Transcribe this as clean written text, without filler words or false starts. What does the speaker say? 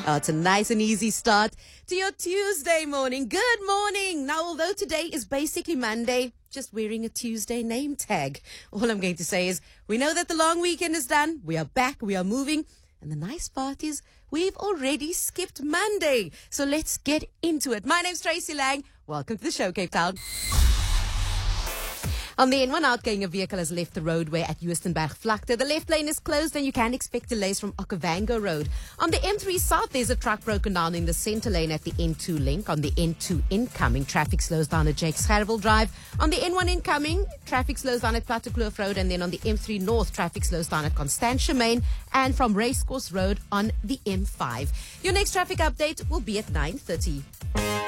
It's a nice and easy start to your Tuesday morning. Good morning. Now, although today is basically Monday, just wearing a Tuesday name tag. All I'm going to say is we know that the long weekend is done. We are back. We are moving. And the nice part is we've already skipped Monday. So let's get into it. My name's Tracy Lang. Welcome to the show, Cape Town. On the N1 outgoing, a vehicle has left the roadway at Uistenberg Vlakte. The left lane is closed and you can expect delays from Okavango Road. On the N3 South, there's a truck broken down in the center lane at the N2 link. On the N2 incoming, traffic slows down at Jakes Gerwel Drive. On the N1 incoming, traffic slows down at Plattekloof Road. And then on the M3 North, traffic slows down at Constantia Main and from Racecourse Road on the M5. Your next traffic update will be at 9:30.